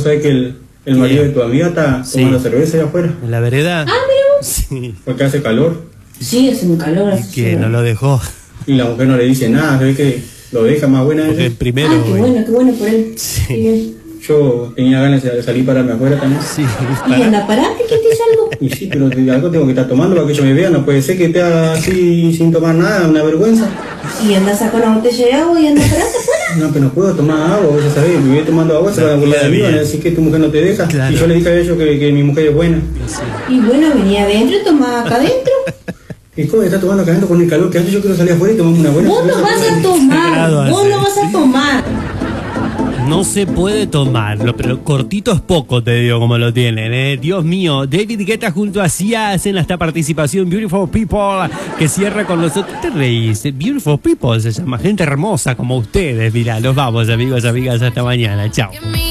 sabés que el marido de tu amiga está tomando cerveza allá afuera. ¿En la vereda? Ah, mira vos. Sí. Porque hace calor. Sí, hace un calor. ¿Y que no lo dejó? Y la mujer no le dice nada, ¿sabés que lo deja más buena Porque ella? el primero... Ah, qué bueno por él. Sí. Qué bien. Yo tenía ganas de salir para mi afuera también. Sí. Y anda, parate, que te salgo. Y sí, pero algo tengo que estar tomando para que ellos me vean. No puede ser que esté así sin tomar nada, una vergüenza. Y anda a sacar una botella de agua y anda, parate afuera. No, pero no puedo tomar agua, vos ya sabés, me voy tomando agua, se van a burlar de mí, van a decir que tu mujer no te deja. Claro. Y yo le dije a ellos que mi mujer es buena. Y bueno, venía adentro y tomaba acá adentro. ¿Y cómo está tomando acá adentro con el calor que hace? Yo quiero salir afuera y tomarme una buena Vos no cerveza. vas a tomar, vos no vas a tomar. No se puede tomarlo, pero cortito es poco, te digo, como lo tienen, ¿eh? Dios mío, David Guetta junto a Sia hacen esta participación Beautiful People, que cierra con nosotros. ¿Qué te reís? Beautiful People se llama, gente hermosa como ustedes. Mirá, nos vamos, amigos, amigas, hasta mañana. Chao.